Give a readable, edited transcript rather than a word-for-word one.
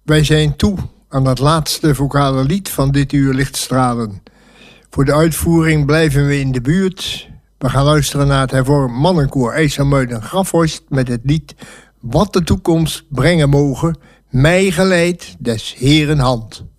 Wij zijn toe aan het laatste vocale lied van dit uur Lichtstralen. Voor de uitvoering blijven we in de buurt. We gaan luisteren naar het hervormd mannenkoor IJsselmuiden-Grafhorst met het lied Wat de toekomst brengen mogen, mij geleid des Heeren hand.